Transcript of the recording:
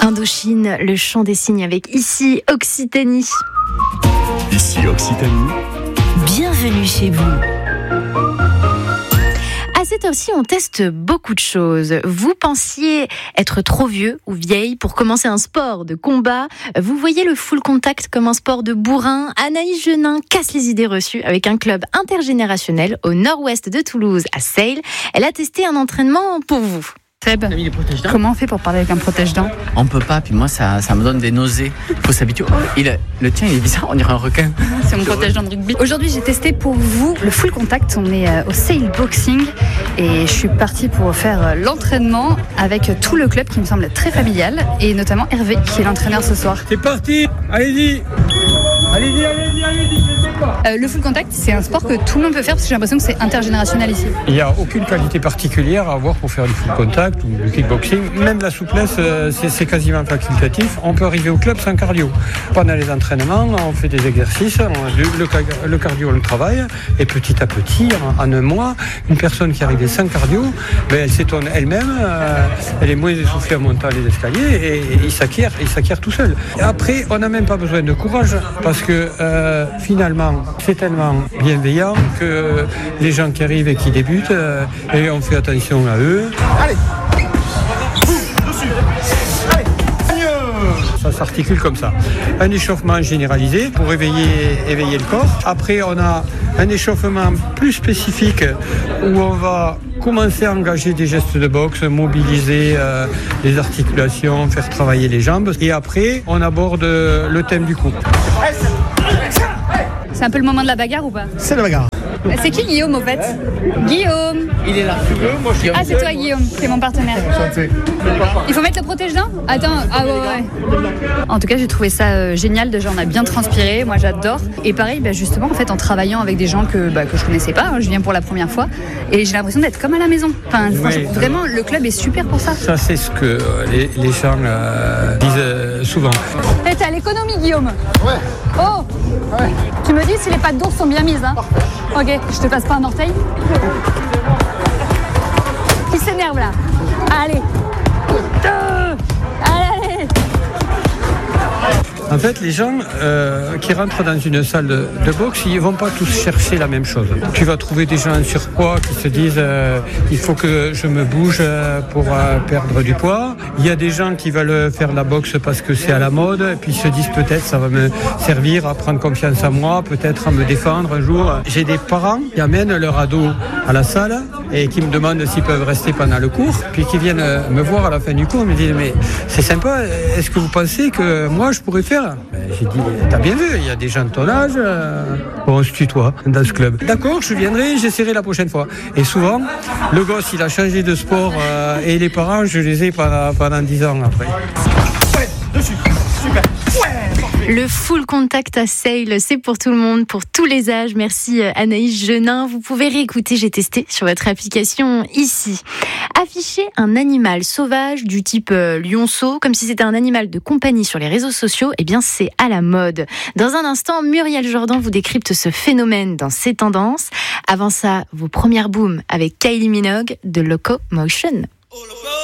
Indochine, le chant des cygnes avec Ici Occitanie. Ici Occitanie. Bienvenue chez vous. À cette heure-ci, on teste beaucoup de choses. Vous pensiez être trop vieux ou vieille pour commencer un sport de combat. Vous voyez le full contact comme un sport de bourrin. Anaïs Genin casse les idées reçues avec un club intergénérationnel au nord-ouest de Toulouse, à Seyles. Elle a testé un entraînement pour vous. Seb, comment on fait pour parler avec un protège-dents? On peut pas, puis moi ça me donne des nausées. Il faut s'habituer. Le tien il est bizarre, on dirait un requin. C'est mon protège-dents de rugby. Aujourd'hui j'ai testé pour vous le full contact. On est au Seyles Boxing et je suis partie pour faire l'entraînement avec tout le club qui me semble très familial et notamment Hervé qui est l'entraîneur ce soir. C'est parti, allez-y. Le full contact c'est un sport que tout le monde peut faire parce que j'ai l'impression que c'est intergénérationnel ici. Il n'y a aucune qualité particulière à avoir pour faire du full contact ou du kickboxing. Même la souplesse, c'est quasiment facultatif. On peut arriver au club sans cardio. Pendant les entraînements, on fait des exercices, le cardio on le travaille et petit à petit, en un mois, une personne qui arrive sans cardio, elle s'étonne elle-même, elle est moins essoufflée en montant les escaliers et il s'acquiert tout seul. Et après, on n'a même pas besoin de courage parce que finalement, c'est tellement bienveillant que les gens qui arrivent et qui débutent, et on fait attention à eux. Allez. Ça s'articule comme ça. Un échauffement généralisé pour éveiller le corps. Après, on a un échauffement plus spécifique où on va commencer à engager des gestes de boxe, mobiliser les articulations, faire travailler les jambes. Et après, on aborde le thème du coup. C'est un peu le moment de la bagarre ou pas? C'est la bagarre. C'est qui Guillaume au fait? Guillaume. Il est là. Ah c'est toi Guillaume, c'est mon partenaire. Il faut mettre le protège-dents? Attends, ouais. En tout cas j'ai trouvé ça génial, déjà on a bien transpiré, moi j'adore. Et pareil justement en fait en travaillant avec des gens que je connaissais pas, je viens pour la première fois et j'ai l'impression d'être comme à la maison. Enfin vraiment le club est super pour ça. Ça c'est ce que les gens disent souvent. T'es à l'économie Guillaume? Ouais. Oh ouais. Tu me dis si les pattes d'ours sont bien mises hein? Ok, je te passe pas un orteil. Qui s'énerve là? Allez. Allez. En fait, les gens qui rentrent dans une salle de boxe, ils ne vont pas tous chercher la même chose. Tu vas trouver des gens en surpoids qui se disent il faut que je me bouge pour perdre du poids. Il y a des gens qui veulent faire la boxe parce que c'est à la mode et puis ils se disent peut-être ça va me servir à prendre confiance en moi, peut-être à me défendre un jour. J'ai des parents qui amènent leur ado à la salle et qui me demandent s'ils peuvent rester pendant le cours, puis qui viennent me voir à la fin du cours et me disent mais c'est sympa, est-ce que vous pensez que moi je pourrais faire? J'ai dit, t'as bien vu, il y a des gens de ton âge, on se tutoie dans ce club. D'accord, je viendrai, j'essaierai la prochaine fois. Et souvent, le gosse, il a changé de sport et les parents, je les ai pendant 10 ans après. Ouais, dessus, super. Le full contact à Seyles, c'est pour tout le monde, pour tous les âges. Merci Anaïs Genin. Vous pouvez réécouter, j'ai testé sur votre application ici. Afficher un animal sauvage du type lionceau, comme si c'était un animal de compagnie sur les réseaux sociaux, eh bien c'est à la mode. Dans un instant, Muriel Jourdan vous décrypte ce phénomène dans ses tendances. Avant ça, vos premières booms avec Kylie Minogue de Locomotion.